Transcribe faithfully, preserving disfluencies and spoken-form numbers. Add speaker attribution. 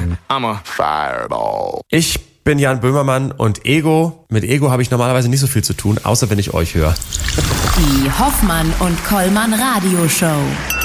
Speaker 1: sein.
Speaker 2: I'm a fireball.
Speaker 1: Ich bin Jan Böhmermann und Ego, mit Ego habe ich normalerweise nicht so viel zu tun, außer wenn ich euch höre.
Speaker 3: Die Hoffmann und Kollmann Radioshow.